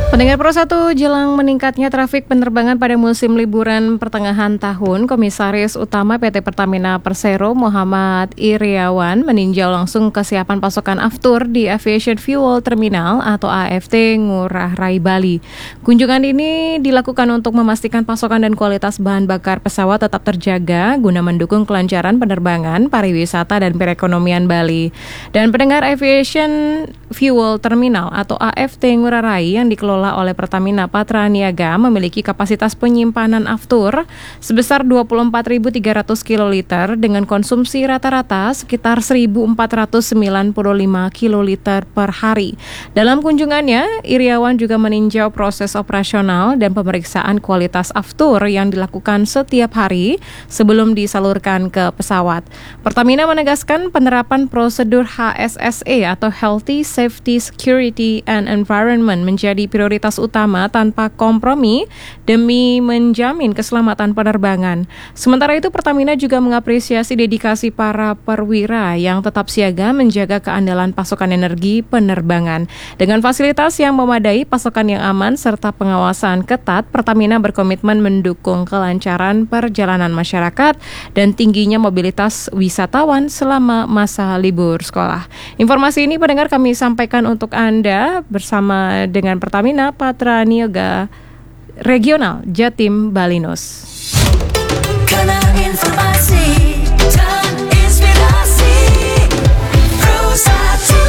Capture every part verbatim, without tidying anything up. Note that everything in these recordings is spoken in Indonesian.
Pendengar Pro satu, jelang meningkatnya trafik penerbangan pada musim liburan pertengahan tahun, Komisaris Utama P T Pertamina Persero Muhammad Iriawan meninjau langsung kesiapan pasokan aftur di Aviation Fuel Terminal atau A F T Ngurah Rai Bali. Kunjungan ini dilakukan untuk memastikan pasokan dan kualitas bahan bakar pesawat tetap terjaga guna mendukung kelancaran penerbangan, pariwisata dan perekonomian Bali. Dan pendengar, Aviation Fuel Terminal atau A F T Ngurah Rai yang dikelola oleh Pertamina Patra Niaga memiliki kapasitas penyimpanan aftur sebesar dua puluh empat ribu tiga ratus kiloliter dengan konsumsi rata-rata sekitar seribu empat ratus sembilan puluh lima kiloliter per hari. Dalam kunjungannya, Iriawan juga meninjau proses operasional dan pemeriksaan kualitas aftur yang dilakukan setiap hari sebelum disalurkan ke pesawat. Pertamina menegaskan penerapan prosedur H S S E atau Healthy, Safety, Security, and Environment menjadi prioritas utama tanpa kompromi demi menjamin keselamatan penerbangan. Sementara itu, Pertamina juga mengapresiasi dedikasi para perwira yang tetap siaga menjaga keandalan pasokan energi penerbangan. Dengan fasilitas yang memadai, pasokan yang aman, serta pengawasan ketat, Pertamina berkomitmen mendukung kelancaran perjalanan masyarakat dan tingginya mobilitas wisatawan selama masa libur sekolah. Informasi ini pendengar kami sampaikan untuk Anda bersama dengan Pertamina Patra Niaga Regional Jatim Balinus. Karena informasi dan inspirasi Pro satu.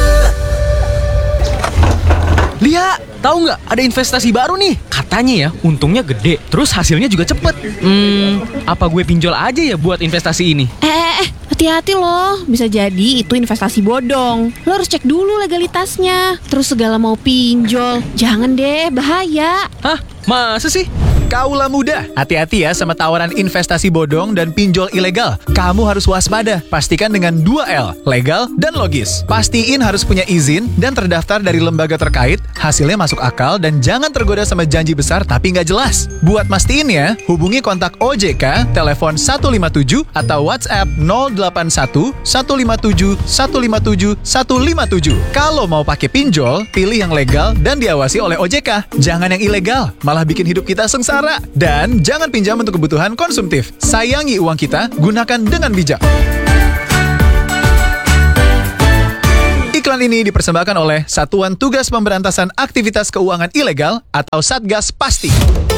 Lia, tahu nggak ada investasi baru nih? Katanya ya, untungnya gede, terus hasilnya juga cepet. Hmm, apa gue pinjol aja ya buat investasi ini? Eh, eh, eh, hati-hati loh, bisa jadi itu investasi bodong. Lo harus cek dulu legalitasnya. Terus segala mau pinjol, jangan deh, bahaya. Hah? Masa sih? Kaulah muda, hati-hati ya sama tawaran investasi bodong dan pinjol ilegal. Kamu harus waspada, pastikan dengan dua L, legal dan logis. Pastiin harus punya izin dan terdaftar dari lembaga terkait, hasilnya masuk akal dan jangan tergoda sama janji besar tapi nggak jelas. Buat mastiin ya, hubungi kontak O J K, telepon satu lima tujuh atau WhatsApp nol delapan satu satu lima tujuh satu lima tujuh satu lima tujuh. Kalau mau pakai pinjol, pilih yang legal dan diawasi oleh O J K. Jangan yang ilegal, malah bikin hidup kita sengsara. Dan jangan pinjam untuk kebutuhan konsumtif. Sayangi uang kita, gunakan dengan bijak. Iklan ini dipersembahkan oleh Satuan Tugas Pemberantasan Aktivitas Keuangan Ilegal atau Satgas Pasti.